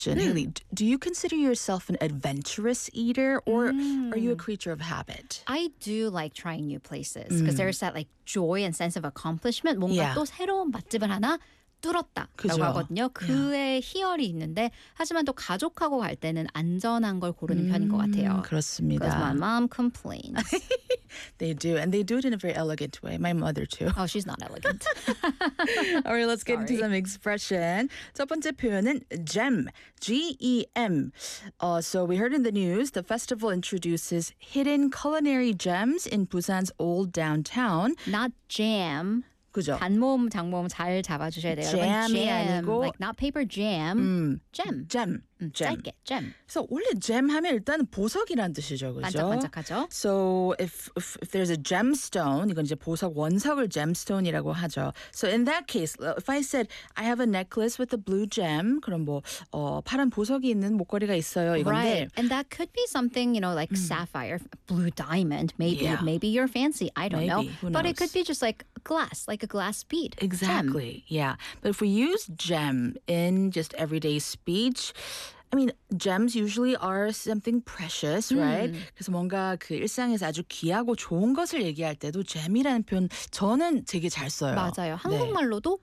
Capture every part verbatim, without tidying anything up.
Haley, d- do you consider yourself an adventurous eater or Mm. are you a creature of habit? I do like trying new places because there's that like joy and sense of accomplishment. 뭔가 Yeah. 또 새로운 맛집을 하나 뚫었다라고 그죠. 하거든요. 그의 희열이 있는데 하지만 또 가족하고 갈 때는 안전한 걸 고르는 편인 것 같아요. 그렇습니다. Because my mom complains. They do, and they do it in a very elegant way. My mother too. Oh, she's not elegant. All right, let's get into Sorry. some expression. 첫 번째 표현은 gem, G E M. Uh, so we heard in the news, the festival introduces hidden culinary gems in Busan's old downtown. Not jam. 그죠? 단모음, 장모음 잘 잡아주셔야 돼요. 여러분. Jam이 jam, 아니고 like not paper jam. Gem. gem, 음, gem. 짧게, gem. So 원래 gem 하면 일단 보석이란 뜻이죠, 그죠? 반짝반짝하죠. So if, if if there's a gemstone, 이건 이제 보석 원석을 gemstone이라고 하죠. So in that case, if I said I have a necklace with a blue gem, 그럼 뭐 어, 파란 보석이 있는 목걸이가 있어요, 이건데. Right. And that could be something, you know, like sapphire, blue diamond, maybe. Yeah. Maybe you're fancy. I don't know. Maybe. Who But knows? it could be just like glass, like a glass bead. Gem. Exactly. Yeah. But if we use gem in just everyday speech, I mean, gems usually are something precious, right? 그래서 뭔가 그 일상에서 아주 귀하고 좋은 것을 얘기할 때도 gem이라는 표현 저는 되게 잘 써요. 맞아요. 네. 한국말로도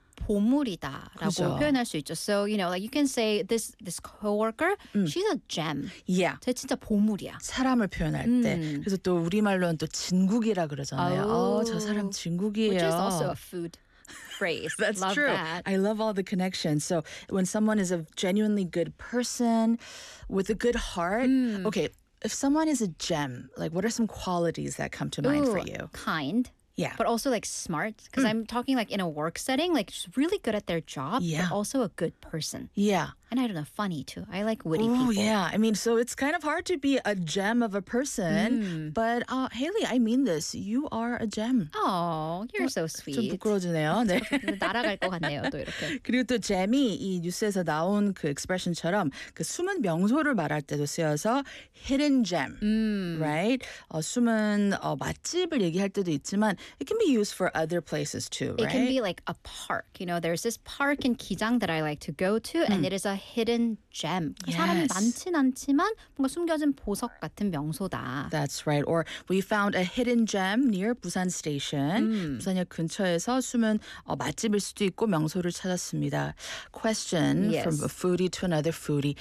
보물이다라고 그죠. 표현할 수 있죠. So, you know, like you can say this this coworker, she's a gem. Yeah. 쟤 진짜 보물이야. 사람을 표현할 때. 그래서 또 우리말로는 또 진국이라 그러잖아요. 아우. 어, 저 사람 진국이에요. Which is also a food phrase. That's Love true. that. I love all the connections. So when someone is a genuinely good person with a good heart, okay, if someone is a gem, like what are some qualities that come to mind for Ooh, you? kind. Yeah. But also like smart, because I'm talking like in a work setting, like just really good at their job, Yeah. but also a good person. Yeah. And I don't know, funny too. I like witty Oh, people. yeah. I mean, so it's kind of hard to be a gem of a person. But uh, Haley, I mean this. You are a gem. Oh, you're so 좀 sweet. 부끄러워지네요. 네. 날아갈 것 같네요, 또 이렇게. 그리고 또 잼이 이 뉴스에서 나온 그 expression처럼 그 숨은 명소를 말할 때도 쓰여서 hidden gem, right? 어, 숨은 어, 맛집을 얘기할 때도 있지만 it can be used for other places too, right? It can be like a park. You know, there's this park in Kijang that I like to go to, and it is a hidden gem. 그 사람이 Yes. 많진 않지만 뭔가 숨겨진 보석 같은 명소다. That's right. Or we found a hidden gem near Busan Station. 부산역 근처에서 숨은 어, 맛집일 수도 있고 명소를 찾았습니다. Question Yes. from a foodie to another foodie.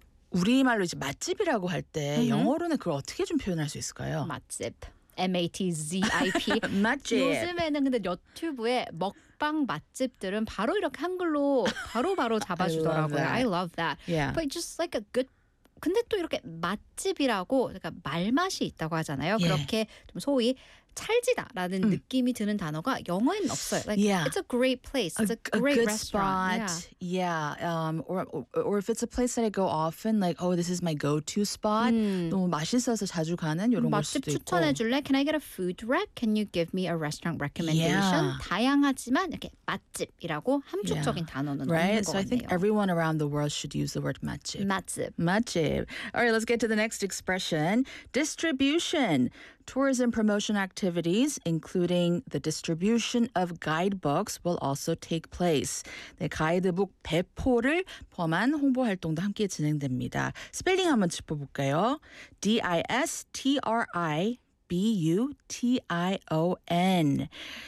우리말로 이제 맛집이라고 할 때 영어로는 그걸 어떻게 좀 표현할 수 있을까요? 맛집. M A T Z I P. 맛집. 요즘에는 근데 유튜브에 먹방 맛집들은 바로 이렇게 한글로 바로바로 잡아주더라고요. that. I love that. Yeah. But just like a good 근데 또 이렇게 맛집이라고 그러니까 말맛이 있다고 하잖아요. Yeah. 그렇게 좀 소위 찰지다라는 느낌이 드는 단어가 영어에는 없어요. Like Yeah. it's a great place. It's a, a great good restaurant. spot. Yeah. Um, or, or or if it's a place that I go often, like, oh, this is my go-to spot. 너무 맛있어서 자주 가는 이런 음. 걸 맛집 수도 있고. 추천해 줄래? Can I get a food rec? Can you give me a restaurant recommendation? Yeah. 다양하지만 이렇게 맛집이라고 함축적인 Yeah. 단어는 Right? 없는 것 So I think 같네요. everyone around the world should use the word 맛집. 맛집. 맛집. All right, let's get to the next expression. Distribution. Tourism promotion activities, including the distribution of guidebooks, will also take place. 네, 가이드북 배포를 포함한 홍보 활동도 함께 진행됩니다. 스펠링 한번 짚어볼까요? D I S T R I B U T I O N.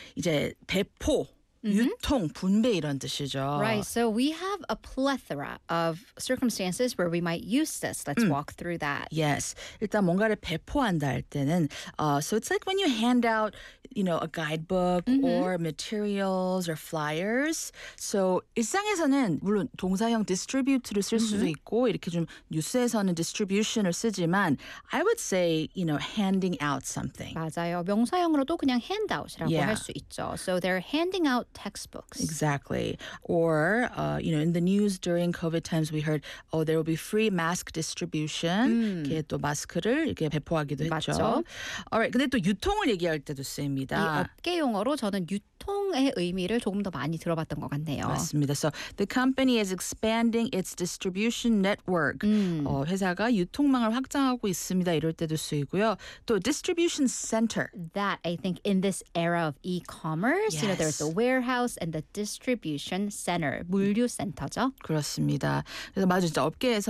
이제 배포. 유통, 분배 이런 뜻이죠. Right. So we have a plethora of circumstances where we might use this. Let's walk through that. Yes. 일단 뭔가를 배포한다 할 때는 uh, so it's like when you hand out, you know, a guidebook or materials or flyers. So 일상에서는 물론 동사형 distribute를 쓸 수도 있고 이렇게 좀 뉴스에서는 distribution을 쓰지만 I would say, you know, handing out something. 맞아요. 명사형으로도 그냥 handout이라고 Yeah. 할 수 있죠. So they're handing out textbooks. Exactly. Or, uh, you know, in the news during COVID times, we heard, oh, there will be free mask distribution. 이렇게 또 마스크를 이렇게 배포하기도 했죠. 맞죠. Alright, 근데 또 유통을 얘기할 때도 이 쓰입니다. 업계 용어로 저는 유통의 의미를 조금 더 많이 들어봤던 것 같네요. 맞습니다. So the company is expanding its distribution network. 어, 회사가 유통망을 확장하고 있습니다. 이럴 때도 쓰이고요. 또 distribution center. That I think in this era of e-commerce, you know, there's Yes. the warehouse and the distribution center, 물류 센터죠. 그렇습니다. 그래서 맞아, 진짜 업계에서